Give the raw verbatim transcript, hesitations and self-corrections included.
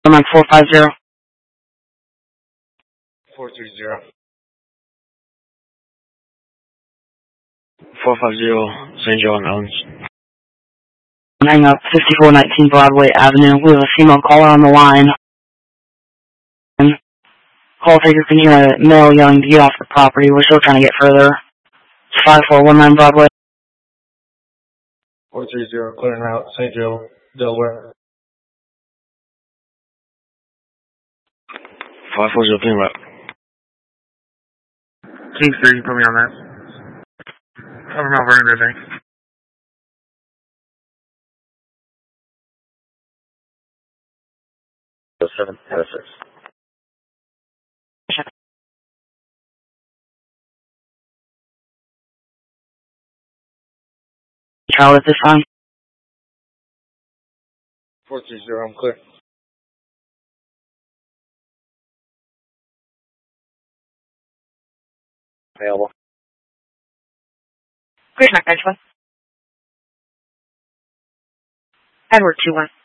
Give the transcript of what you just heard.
I'm like four five zero. four three zero. four five zero, Saint John Owens. Hang up, fifty-four nineteen Broadway Avenue. We have a female caller on the line. And call taker can hear a male yelling to get off the property. We're still trying to get further. It's five four one nine Broadway. four three zero, clearing out Saint Joe, Delaware. five four zero, clearing out. King three, you put me on that. Cover Mount Vernon, Burbank. seven, six. Charlie at this time. four three zero, I'm clear. Available. Great, Mac, one. Edward two one.